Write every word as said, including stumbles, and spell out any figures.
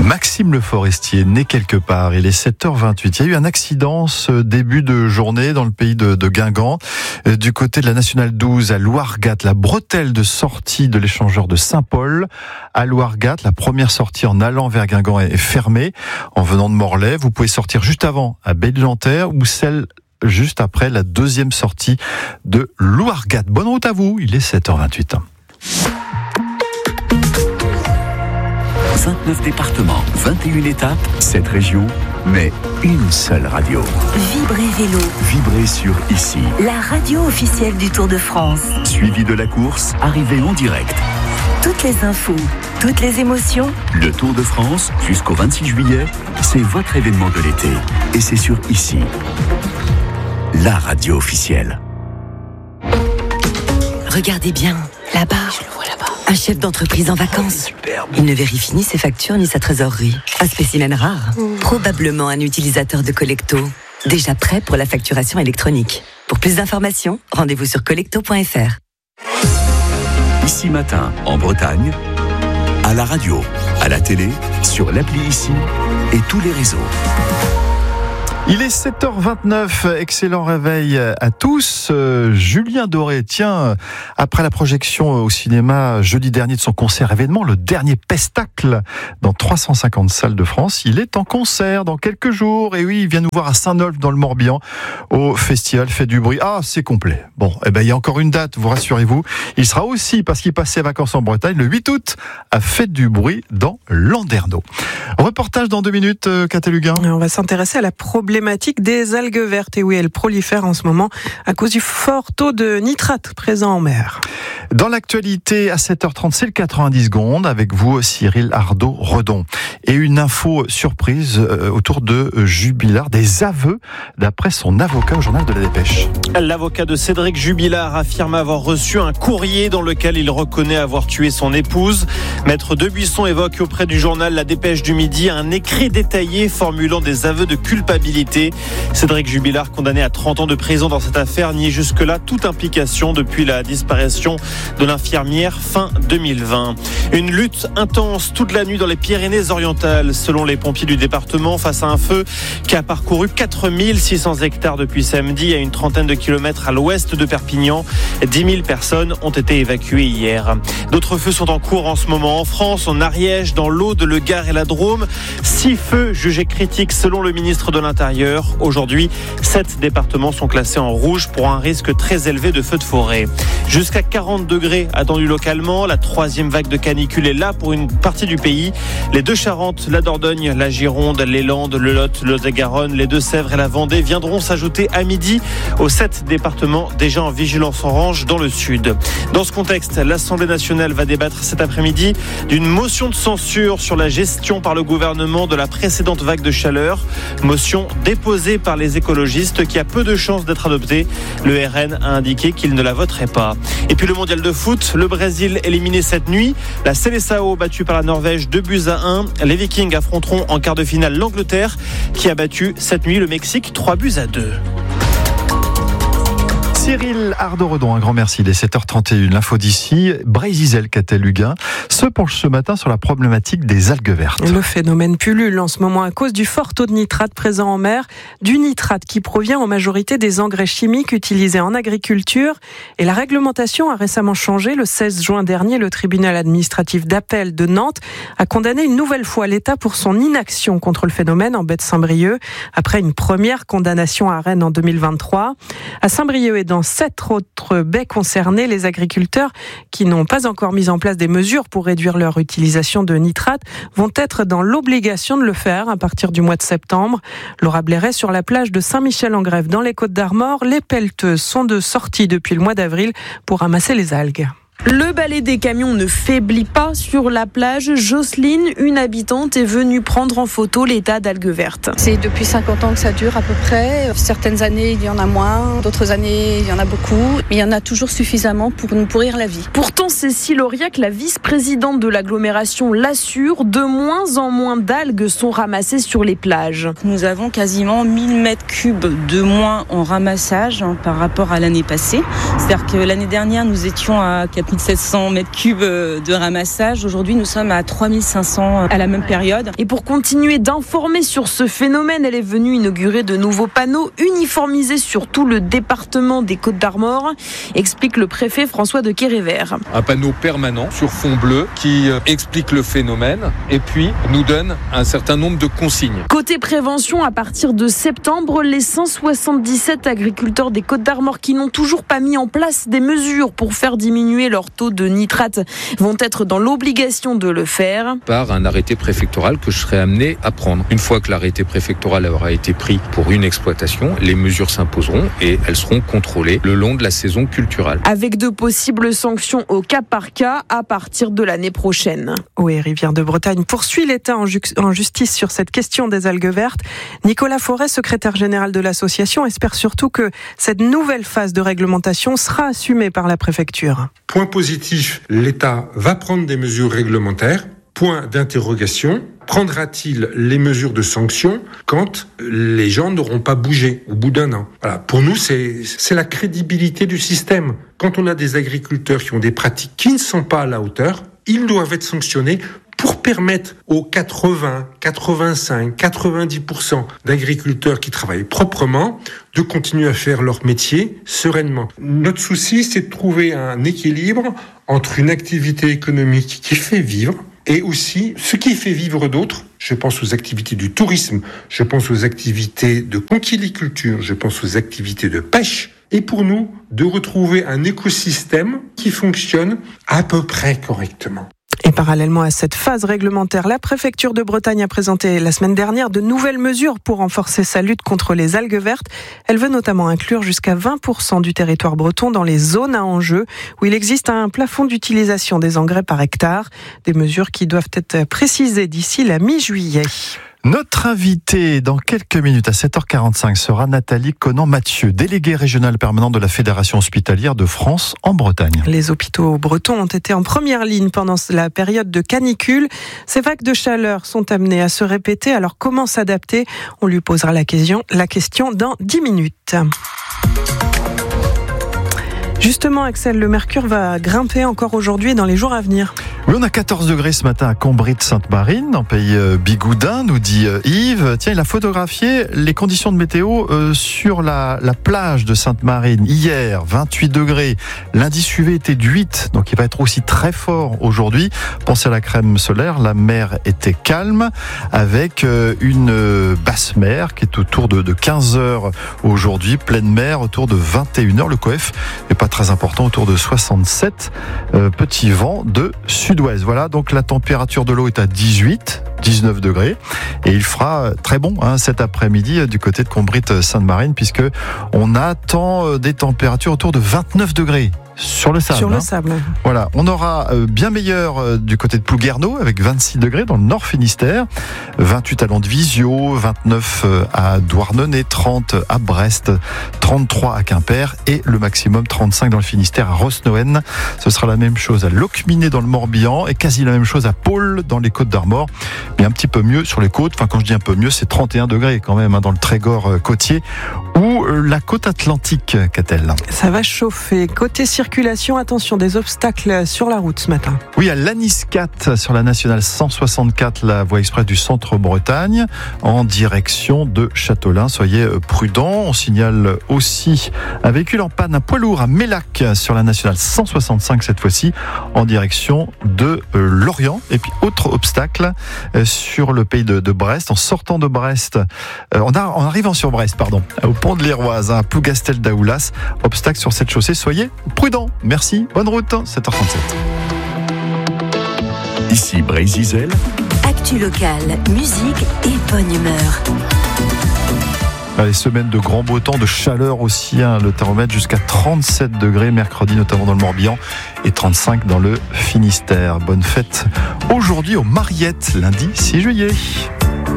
Maxime Le Forestier, né quelque part, il est sept heures vingt-huit. Il y a eu un accident ce début de journée dans le pays de, de Guingamp, du côté de la Nationale douze à Louargat, la bretelle de sortie de l'échangeur de Saint-Paul à Louargat. La première sortie en allant vers Guingamp est fermée. En venant de Morlaix, vous pouvez sortir juste avant à Baie-de-Lanterre ou celle juste après la deuxième sortie de Louargat. Bonne route à vous, il est sept heures vingt-huit. vingt-neuf départements, vingt et une étapes, sept régions, mais une seule radio. Vibrez Vélo. Vibrez sur Ici. La radio officielle du Tour de France. Suivi de la course, arrivée en direct. Toutes les infos, toutes les émotions. Le Tour de France, jusqu'au vingt-six juillet, c'est votre événement de l'été. Et c'est sur Ici. La radio officielle. Regardez bien, là-bas. Je le vois là-bas. Un chef d'entreprise en vacances. Il ne vérifie ni ses factures ni sa trésorerie. Un spécimen rare. Mmh. Probablement un utilisateur de Collecto. Déjà prêt pour la facturation électronique. Pour plus d'informations, rendez-vous sur collecto point f r. Ici matin, en Bretagne, à la radio, à la télé, sur l'appli Ici et tous les réseaux. Il est sept heures vingt-neuf, excellent réveil à tous. Euh, Julien Doré, tiens, après la projection au cinéma jeudi dernier de son concert événement, le dernier Pestacle, dans trois cent cinquante salles de France, il est en concert dans quelques jours. Et oui, il vient nous voir à Saint-Nolff dans le Morbihan, au festival Fait du bruit. Ah, c'est complet. Bon, eh ben, il y a encore une date, vous rassurez-vous. Il sera aussi, parce qu'il passait vacances en Bretagne, le huit août, à Fête du bruit dans Landerneau. Reportage dans deux minutes, Catel Huguin. On va s'intéresser à la problématique des algues vertes. Et oui, elles prolifèrent en ce moment à cause du fort taux de nitrate présent en mer. Dans l'actualité, à sept heures trente, c'est le quatre-vingt-dix secondes avec vous, Cyril Ardo-Redon. Et une info surprise autour de Jubilard, des aveux d'après son avocat au journal de la Dépêche. L'avocat de Cédric Jubilard affirme avoir reçu un courrier dans lequel il reconnaît avoir tué son épouse. Maître Debuisson évoque auprès du journal La Dépêche du Midi un écrit détaillé formulant des aveux de culpabilité. Cédric Jubilard, condamné à trente ans de prison dans cette affaire, nie jusque-là toute implication depuis la disparition de l'infirmière fin deux mille vingt. Une lutte intense toute la nuit dans les Pyrénées-Orientales, selon les pompiers du département, face à un feu qui a parcouru quatre mille six cents hectares depuis samedi, à une trentaine de kilomètres à l'ouest de Perpignan. dix mille personnes ont été évacuées hier. D'autres feux sont en cours en ce moment en France, en Ariège, dans l'Aude, le Gard et la Drôme. Six feux jugés critiques selon le ministre de l'Intérieur. Aujourd'hui, sept départements sont classés en rouge pour un risque très élevé de feux de forêt. Jusqu'à quarante degrés attendus localement. La troisième vague de canicule est là pour une partie du pays. Les deux Charentes, la Dordogne, la Gironde, les Landes, le Lot, le Lot-et-Garonne, les Deux-Sèvres et la Vendée viendront s'ajouter à midi aux sept départements déjà en vigilance orange dans le sud. Dans ce contexte, l'Assemblée nationale va débattre cet après-midi d'une motion de censure sur la gestion par le gouvernement de la précédente vague de chaleur. Motion déposée par les écologistes qui a peu de chances d'être adoptée. Le R N a indiqué qu'il ne la voterait pas. Et puis le mondial de foot, le Brésil éliminé cette nuit. La Seleção battue par la Norvège deux buts à un. Les Vikings affronteront en quart de finale l'Angleterre qui a battu cette nuit le Mexique trois buts à deux. Cyril Ardo-Redon, un grand merci. Il est sept heures trente et une, l'info d'ici. Brézizel, Catel Huguin, se penche ce matin sur la problématique des algues vertes. Le phénomène pullule en ce moment à cause du fort taux de nitrate présent en mer, du nitrate qui provient en majorité des engrais chimiques utilisés en agriculture. Et la réglementation a récemment changé. Le seize juin dernier, le tribunal administratif d'appel de Nantes a condamné une nouvelle fois l'État pour son inaction contre le phénomène en baie de Saint-Brieuc, après une première condamnation à Rennes en deux mille vingt-trois. À Saint-Brieuc et dans sept autres baies concernées, les agriculteurs qui n'ont pas encore mis en place des mesures pour réduire leur utilisation de nitrate vont être dans l'obligation de le faire à partir du mois de septembre. Laura Blairet, sur la plage de Saint-Michel-en-Grève dans les Côtes-d'Armor, les pelleteuses sont de sortie depuis le mois d'avril pour ramasser les algues. Le balai des camions ne faiblit pas sur la plage. Jocelyne, une habitante, est venue prendre en photo les tas d'algues vertes. C'est depuis cinquante ans que ça dure à peu près. Certaines années, il y en a moins. D'autres années, il y en a beaucoup. Mais il y en a toujours suffisamment pour nous pourrir la vie. Pourtant, Cécile Auriac, la vice-présidente de l'agglomération, l'assure, de moins en moins d'algues sont ramassées sur les plages. Nous avons quasiment mille mètres cubes de moins en ramassage hein, par rapport à l'année passée. C'est-à-dire que l'année dernière, nous étions à quatre mille sept cents mètres cubes de ramassage. Aujourd'hui, nous sommes à trois mille cinq cents à la même période. Et pour continuer d'informer sur ce phénomène, elle est venue inaugurer de nouveaux panneaux uniformisés sur tout le département des Côtes-d'Armor, explique le préfet François de Quérévert. Un panneau permanent sur fond bleu qui explique le phénomène et puis nous donne un certain nombre de consignes. Côté prévention, à partir de septembre, les cent soixante-dix-sept agriculteurs des Côtes-d'Armor qui n'ont toujours pas mis en place des mesures pour faire diminuer leur taux de nitrate vont être dans l'obligation de le faire. Par un arrêté préfectoral que je serai amené à prendre. Une fois que l'arrêté préfectoral aura été pris pour une exploitation, les mesures s'imposeront et elles seront contrôlées le long de la saison culturelle. Avec de possibles sanctions au cas par cas à partir de l'année prochaine. Oui, Rivière de Bretagne poursuit l'État en, ju- en justice sur cette question des algues vertes. Nicolas Forêt, secrétaire général de l'association, espère surtout que cette nouvelle phase de réglementation sera assumée par la préfecture. Point positif, l'État va prendre des mesures réglementaires. Point d'interrogation, prendra-t-il les mesures de sanction quand les gens n'auront pas bougé au bout d'un an? Voilà. Pour nous, c'est, c'est la crédibilité du système. Quand on a des agriculteurs qui ont des pratiques qui ne sont pas à la hauteur, ils doivent être sanctionnés pour permettre aux quatre-vingts, quatre-vingt-cinq, quatre-vingt-dix pour cent d'agriculteurs qui travaillent proprement de continuer à faire leur métier sereinement. Notre souci, c'est de trouver un équilibre entre une activité économique qui fait vivre et aussi ce qui fait vivre d'autres. Je pense aux activités du tourisme, je pense aux activités de conchiliculture, je pense aux activités de pêche. Et pour nous, de retrouver un écosystème qui fonctionne à peu près correctement. Et parallèlement à cette phase réglementaire, la préfecture de Bretagne a présenté la semaine dernière de nouvelles mesures pour renforcer sa lutte contre les algues vertes. Elle veut notamment inclure jusqu'à vingt pour cent du territoire breton dans les zones à enjeu où il existe un plafond d'utilisation des engrais par hectare. Des mesures qui doivent être précisées d'ici la mi-juillet. Notre invitée dans quelques minutes à sept heures quarante-cinq sera Nathalie Conan-Mathieu, déléguée régionale permanente de la Fédération hospitalière de France en Bretagne. Les hôpitaux bretons ont été en première ligne pendant la période de canicule. Ces vagues de chaleur sont amenées à se répéter, alors comment s'adapter? On lui posera la question, la question dans dix minutes. Justement, Axel, le mercure va grimper encore aujourd'hui et dans les jours à venir. Oui, on a quatorze degrés ce matin à Combry-de-Sainte-Marine, en pays Bigoudin, nous dit Yves. Tiens, il a photographié les conditions de météo sur la, la plage de Sainte-Marine. Hier, vingt-huit degrés. L'indice U V était de huit, donc il va être aussi très fort aujourd'hui. Pensez à la crème solaire, la mer était calme, avec une basse mer qui est autour de, de quinze heures aujourd'hui, pleine mer autour de vingt et une heures. Le coef n'est pas très important, autour de soixante-sept. Euh, petit vent de sud-ouest. Voilà, donc la température de l'eau est à dix-huit, dix-neuf degrés. Et il fera très bon hein, cet après-midi du côté de Combry-de-Sainte-Marine, puisque on attend des températures autour de vingt-neuf degrés. Sur le sable. Sur le hein. sable. Voilà, on aura euh, bien meilleur euh, du côté de Plouguerneau avec vingt-six degrés dans le Nord Finistère, vingt-huit à Landvisio, vingt-neuf euh, à Douarnenez, trente à Brest, trente-trois à Quimper et le maximum trente-cinq dans le Finistère à Rosnoën. Ce sera la même chose à Locminé dans le Morbihan et quasi la même chose à Pôle dans les Côtes-d'Armor, mais un petit peu mieux sur les côtes. Enfin, quand je dis un peu mieux, c'est trente et un degrés quand même hein, dans le Trégor euh, côtier ou euh, la côte atlantique, qu'a-t-elle ? Ça va chauffer. Côté circulation, attention, des obstacles sur la route ce matin. Oui, à l'Aniscat, sur la nationale cent soixante-quatre, la voie express du centre-Bretagne, en direction de Châteaulin. Soyez prudents. On signale aussi un véhicule en panne, un poids lourd à Mélac, sur la nationale cent soixante-cinq, cette fois-ci, en direction de euh, Lorient. Et puis, autre obstacle euh, sur le pays de, de Brest, en sortant de Brest, euh, en, a, en arrivant sur Brest, pardon, au pont de l'Héroise, à Plougastel-Daoulas. Obstacle sur cette chaussée. Soyez prudents. Merci, bonne route, sept heures trente-sept. Ici Brézizel. Actu locale, musique et bonne humeur. Les semaines de grand beau temps, de chaleur aussi, hein, le thermomètre jusqu'à trente-sept degrés mercredi, notamment dans le Morbihan, et trente-cinq dans le Finistère. Bonne fête aujourd'hui aux Mariettes, lundi six juillet.